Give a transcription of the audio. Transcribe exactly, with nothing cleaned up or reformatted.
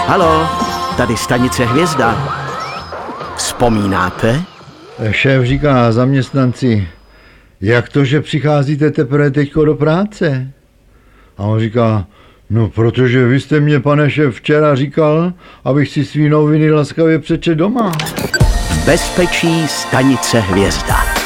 Halo, tady stanice Hvězda. Vzpomínáte? Šéf říká zaměstnanci, jak to, že přicházíte teprve teďko do práce? A on říká, no protože vy jste mě, pane šéf, včera říkal, abych si svý noviny laskavě přečet doma. V bezpečí stanice Hvězda.